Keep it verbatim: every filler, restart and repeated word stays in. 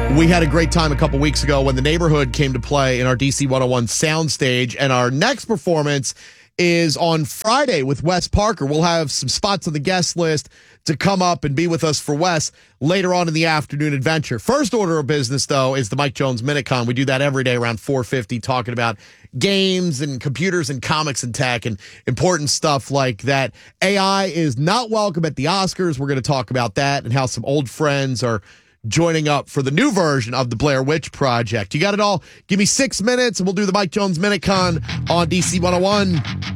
We had a great time a couple weeks ago when the Neighborhood came to play in our D C one oh one soundstage, and our next performance is on Friday with Wes Parker. We'll have some spots on the guest list to come up and be with us for Wes later on in the afternoon adventure. First order of business, though, is the Mike Jones Minute Con. We do that every day around four fifty, talking about games and computers and comics and tech and important stuff like that. A I is not welcome at the Oscars. We're going to talk about that and how some old friends are joining up for the new version of the Blair Witch Project. You got it all? Give me six minutes and we'll do the Mike Jones Minute Con on D C one oh one.